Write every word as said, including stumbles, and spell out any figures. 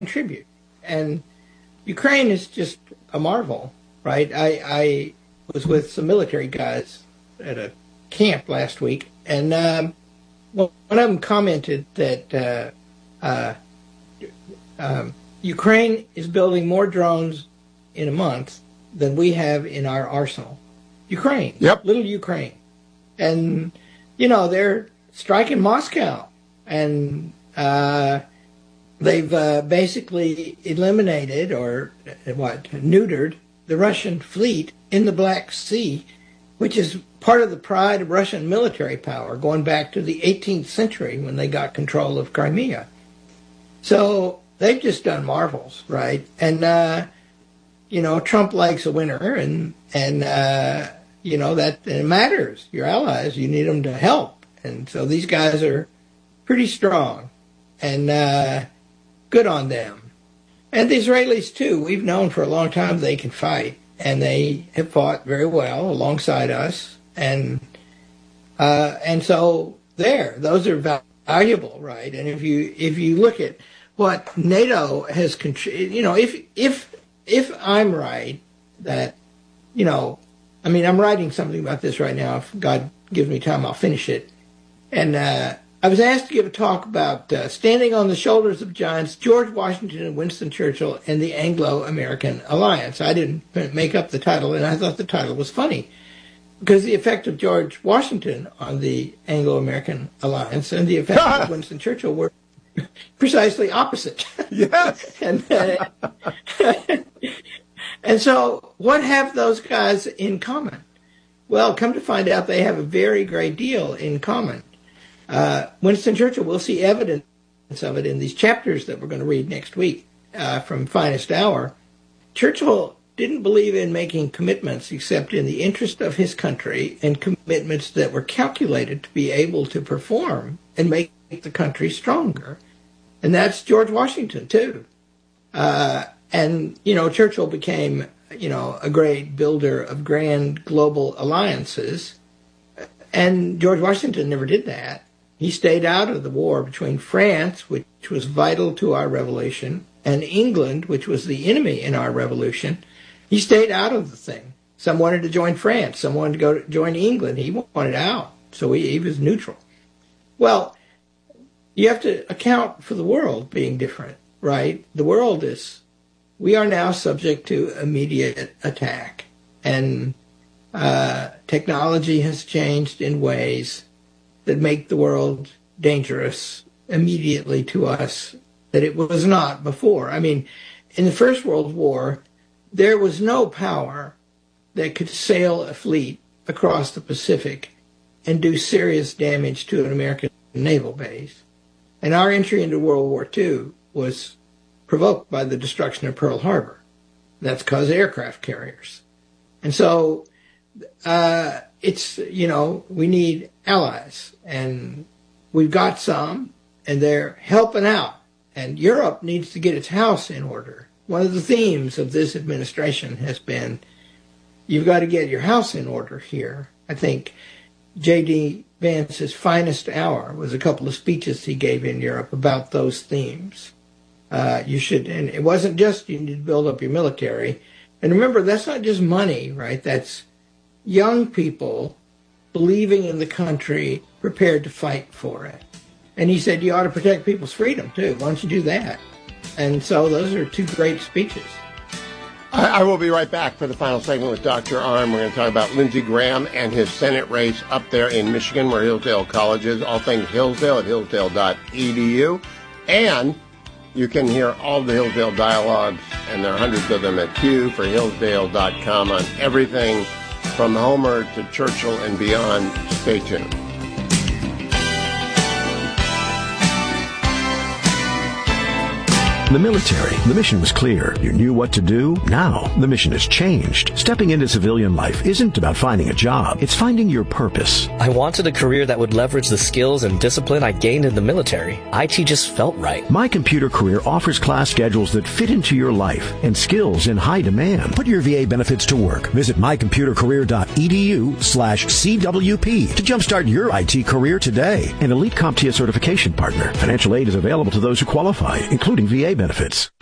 contribute. And Ukraine is just a marvel, right? I, I was with some military guys at a camp last week, and um, one of them commented that uh, uh, um, Ukraine is building more drones in a month than we have in our arsenal. Ukraine, yep. Little Ukraine. And, you know, they're striking Moscow, and uh, they've uh, basically eliminated or, uh, what, neutered the Russian fleet in the Black Sea, which is part of the pride of Russian military power going back to the eighteenth century when they got control of Crimea. So they've just done marvels, right? And, uh, you know, Trump likes a winner, and, and uh, you know, that it matters. Your allies, you need them to help. And so these guys are pretty strong, and uh, good on them. And the Israelis, too. We've known for a long time they can fight, and they have fought very well alongside us. And uh, and so there, those are valuable, right? And if you if you look at what NATO has contributed, you know, if if if I'm right that, you know, I mean, I'm writing something about this right now. If God gives me time, I'll finish it. And uh, I was asked to give a talk about uh, standing on the shoulders of giants, George Washington and Winston Churchill, and the Anglo-American Alliance. I didn't make up the title, and I thought the title was funny, because the effect of George Washington on the Anglo-American Alliance and the effect of Winston Churchill were precisely opposite. Yes. and, uh, and so what have those guys in common? Well, come to find out, they have a very great deal in common. Uh, Winston Churchill, we'll see evidence of it in these chapters that we're going to read next week uh, from Finest Hour. Churchill didn't believe in making commitments except in the interest of his country, and commitments that were calculated to be able to perform and make the country stronger. And that's George Washington, too. Uh, and, you know, Churchill became, you know, a great builder of grand global alliances. And George Washington never did that. He stayed out of the war between France, which was vital to our revolution, and England, which was the enemy in our revolution. He stayed out of the thing. Some wanted to join France. Some wanted to go to join England. He wanted out. So he, he was neutral. Well, you have to account for the world being different, right? The world is, we are now subject to immediate attack. And uh, technology has changed in ways that make the world dangerous immediately to us that it was not before. I mean, in the First World War, there was no power that could sail a fleet across the Pacific and do serious damage to an American naval base. And our entry into World War Two was provoked by the destruction of Pearl Harbor. That's caused aircraft carriers. And so uh, it's, you know, we need allies. And we've got some, and they're helping out. And Europe needs to get its house in order. One of the themes of this administration has been, you've got to get your house in order here. I think J D Vance's finest hour was a couple of speeches he gave in Europe about those themes. Uh, you should, and it wasn't just you need to build up your military. And remember, that's not just money, right? That's young people believing in the country, prepared to fight for it. And he said you ought to protect people's freedom, too. Why don't you do that? And so those are two great speeches. I, I will be right back for the final segment with Doctor Arnn. We're going to talk about Lindsey Graham and his Senate race up there in Michigan, where Hillsdale College is. All things Hillsdale at hillsdale dot e d u. And you can hear all the Hillsdale dialogues, and there are hundreds of them at Q for hillsdale dot com on everything from Homer to Churchill and beyond. Stay tuned. In the military, the mission was clear. You knew what to do. Now, the mission has changed. Stepping into civilian life isn't about finding a job. It's finding your purpose. I wanted a career that would leverage the skills and discipline I gained in the military. I T just felt right. My Computer Career offers class schedules that fit into your life and skills in high demand. Put your V A benefits to work. Visit my computer career dot e d u slash C W P to jumpstart your I T career today. An Elite CompTIA certification partner. Financial aid is available to those who qualify, including V A benefits. benefits.